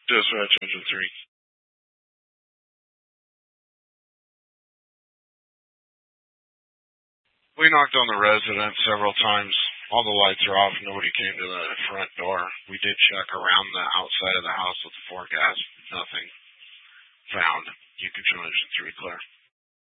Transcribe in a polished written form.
Dispatch engine 3. We knocked on the residence several times. All the lights are off. Nobody came to the front door. We did check around the outside of the house with the forecast. Nothing found. You can show engine 3 clear.